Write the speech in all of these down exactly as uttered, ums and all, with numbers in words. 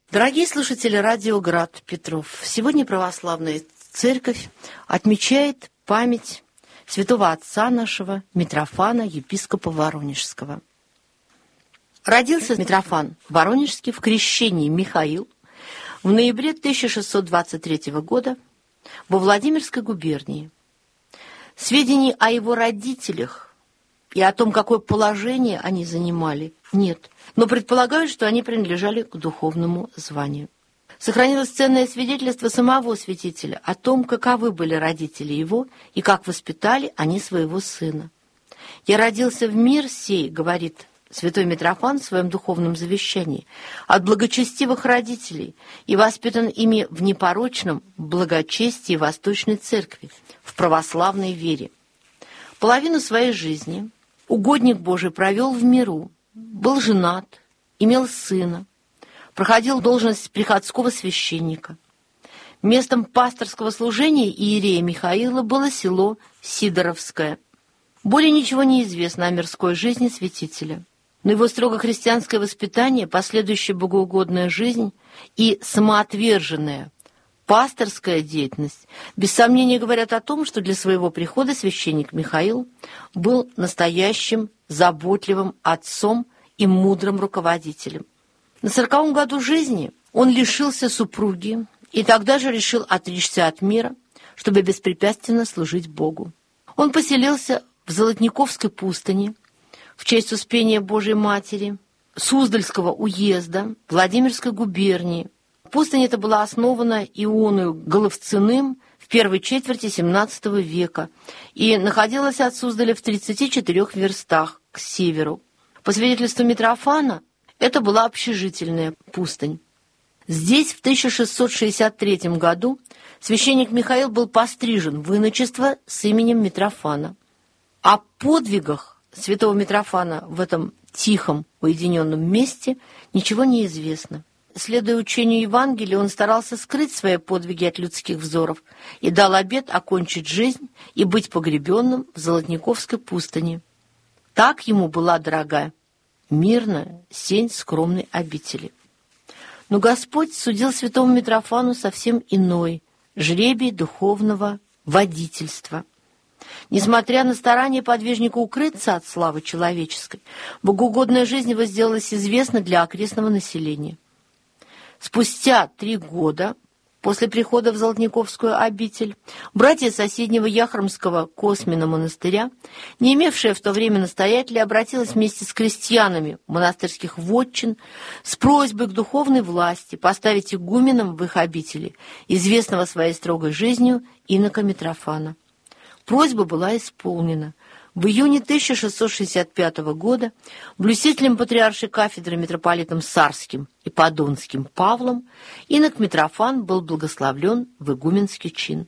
Дорогие слушатели радио «Град Петров», сегодня православная церковь отмечает память святого отца нашего Митрофана, епископа Воронежского. Родился Митрофан Воронежский в крещении Михаил в ноябре тысяча шестьсот двадцать третьего года во Владимирской губернии. Сведений о его родителях и о том, какое положение они занимали, нет, но предполагают, что они принадлежали к духовному званию. Сохранилось ценное свидетельство самого святителя о том, каковы были родители его и как воспитали они своего сына. «Я родился в мир сей», — говорит святой Митрофан в своем духовном завещании, «от благочестивых родителей и воспитан ими в непорочном благочестии Восточной Церкви, в православной вере. Половину своей жизни угодник Божий провел в миру, был женат, имел сына, проходил должность приходского священника. Местом пасторского служения иерея Михаила было село Сидоровское. Более ничего не известно о мирской жизни святителя. Но его строго христианское воспитание, последующая богоугодная жизнь и самоотверженная пасторская деятельность без сомнения говорят о том, что для своего прихода священник Михаил был настоящим заботливым отцом и мудрым руководителем. На сороковом году жизни он лишился супруги и тогда же решил отречься от мира, чтобы беспрепятственно служить Богу. Он поселился в Золотниковской пустыне в честь Успения Божией Матери, Суздальского уезда, Владимирской губернии. Пустынь эта была основана Ионою Головцыным в первой четверти семнадцатого века и находилась от Суздаля в тридцати четырёх верстах к северу. По свидетельству Митрофана, это была общежительная пустынь. Здесь в тысяча шестьсот шестьдесят третьем году священник Михаил был пострижен в иночество с именем Митрофана. О подвигах святого Митрофана в этом тихом, уединенном месте ничего не известно. Следуя учению Евангелия, он старался скрыть свои подвиги от людских взоров и дал обет окончить жизнь и быть погребенным в Золотниковской пустыне. Так ему была дорога мирная сень скромной обители. Но Господь судил святому Митрофану совсем иной жребий духовного водительства. Несмотря на старание подвижника укрыться от славы человеческой, богоугодная жизнь его сделалась известна для окрестного населения. Спустя три года после прихода в Золотниковскую обитель братья соседнего Яхромского Космина монастыря, не имевшие в то время настоятеля, обратилась вместе с крестьянами монастырских вотчин с просьбой к духовной власти поставить игуменом в их обители известного своей строгой жизнью инока Митрофана. Просьба была исполнена. В июне тысяча шестьсот шестьдесят пятого года блюстителем патриаршей кафедры митрополитом Сарским и Подонским Павлом инок Митрофан был благословлен в игуменский чин.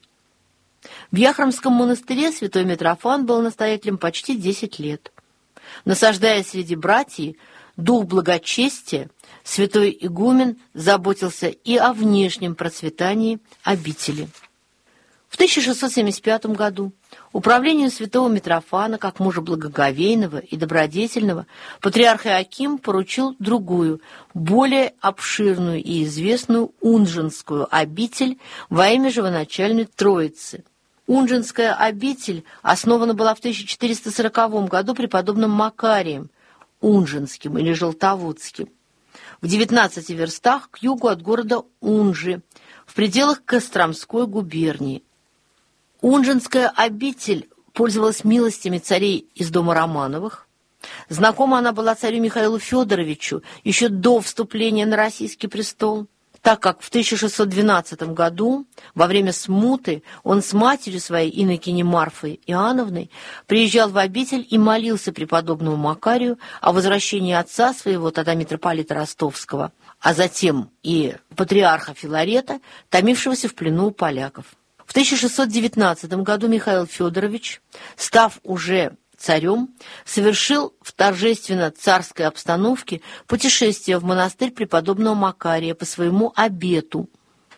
В Яхромском монастыре святой Митрофан был настоятелем почти десять лет. Насаждая среди братьев дух благочестия, святой игумен заботился и о внешнем процветании обители. В тысяча шестьсот семьдесят пятом году управлению святого Митрофана, как мужа благоговейного и добродетельного, патриарх Иоаким поручил другую, более обширную и известную Унжинскую обитель во имя живоначальной Троицы. Унжинская обитель основана была в тысяча четыреста сороковом году преподобным Макарием Унжинским или Желтоводским в девятнадцати верстах к югу от города Унжи в пределах Костромской губернии. Унжинская обитель пользовалась милостями царей из дома Романовых. Знакома она была царю Михаилу Федоровичу еще до вступления на российский престол, так как в тысяча шестьсот двенадцатом году, во время смуты, он с матерью своей, инокиней Марфой Иоанновной, приезжал в обитель и молился преподобному Макарию о возвращении отца своего, тогда митрополита Ростовского, а затем и патриарха Филарета, томившегося в плену у поляков. В тысяча шестьсот девятнадцатом году Михаил Федорович, став уже царем, совершил в торжественно-царской обстановке путешествие в монастырь преподобного Макария по своему обету.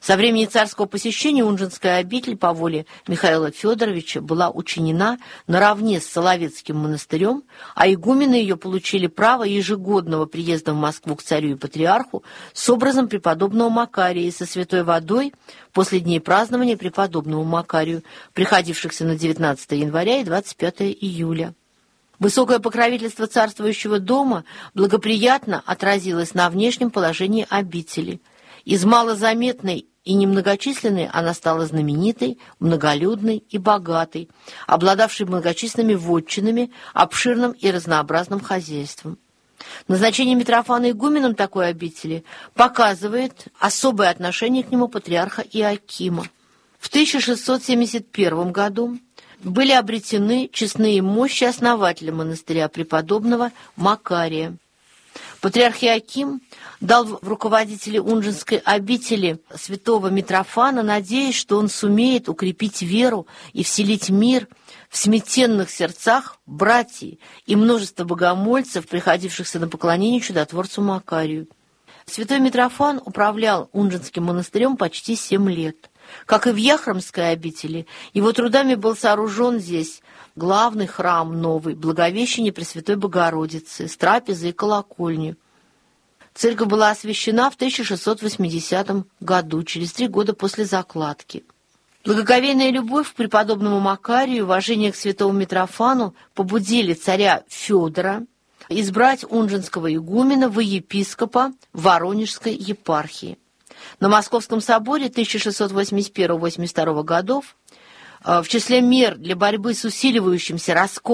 Со времени царского посещения Унжинская обитель по воле Михаила Федоровича была учинена наравне с Соловецким монастырем, а игумены ее получили право ежегодного приезда в Москву к царю и патриарху с образом преподобного Макария и со святой водой после дней празднования преподобному Макарию, приходившихся на девятнадцатое января и двадцать пятое июля. Высокое покровительство царствующего дома благоприятно отразилось на внешнем положении обители. Из малозаметной и немногочисленной она стала знаменитой, многолюдной и богатой, обладавшей многочисленными вотчинами, обширным и разнообразным хозяйством. Назначение Митрофана игуменом такой обители показывает особое отношение к нему патриарха Иоакима. В тысяча шестьсот семьдесят первом году были обретены честные мощи основателя монастыря преподобного Макария. Патриарх Иоаким дал в руководители Унжинской обители святого Митрофана, надеясь, что он сумеет укрепить веру и вселить мир в смятенных сердцах братьев и множество богомольцев, приходившихся на поклонение чудотворцу Макарию. Святой Митрофан управлял Унжинским монастырем почти семь лет. Как и в Яхромской обители, его трудами был сооружен здесь главный храм новый, Благовещение Пресвятой Богородицы, с трапезой и колокольней. Церковь была освящена в тысяча шестьсот восьмидесятом году, через три года после закладки. Благоговейная любовь к преподобному Макарию и уважение к святому Митрофану побудили царя Федора избрать унжинского игумена во епископа Воронежской епархии. На Московском соборе тысяча шестьсот восемьдесят первого — восемьдесят второго годов в числе мер для борьбы с усиливающимся расколом